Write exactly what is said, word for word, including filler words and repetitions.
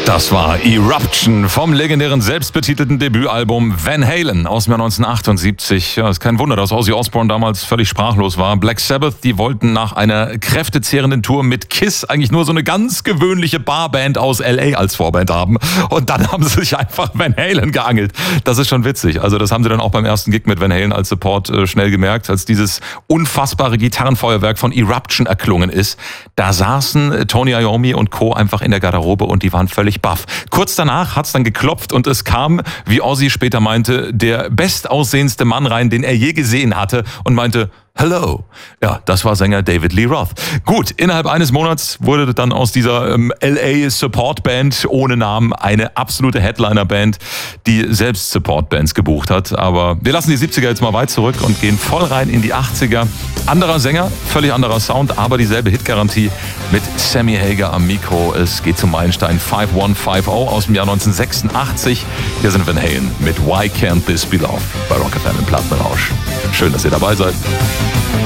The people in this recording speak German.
Das war Eruption vom legendären selbstbetitelten Debütalbum Van Halen aus dem Jahr neunzehnhundertachtundsiebzig. Ja, ist kein Wunder, dass Ozzy Osbourne damals völlig sprachlos war. Black Sabbath, die wollten nach einer kräftezehrenden Tour mit Kiss eigentlich nur so eine ganz gewöhnliche Barband aus L A als Vorband haben. Und dann haben sie sich einfach Van Halen geangelt. Das ist schon witzig. Also das haben sie dann auch beim ersten Gig mit Van Halen als Support äh, schnell gemerkt, als dieses unfassbare Gitarrenfeuerwerk von Eruption erklungen ist. Da saßen Tony Iommi und Co. einfach in der Garderobe und die waren völlig baff. Kurz danach hat's dann geklopft und es kam, wie Ozzy später meinte, der bestaussehendste Mann rein, den er je gesehen hatte und meinte, hello. Ja, das war Sänger David Lee Roth. Gut, innerhalb eines Monats wurde dann aus dieser ähm, L A Support Band ohne Namen eine absolute Headliner-Band, die selbst Support-Bands gebucht hat. Aber wir lassen die siebziger jetzt mal weit zurück und gehen voll rein in die achtziger. Anderer Sänger, völlig anderer Sound, aber dieselbe Hitgarantie mit Sammy Hagar am Mikro. Es geht zum Meilenstein fünf eins fünf null aus dem Jahr neunzehnhundertsechsundachtzig. Hier sind Van Halen mit Why Can't This Be Love bei Rock F M im Plattenrausch. Schön, dass ihr dabei seid.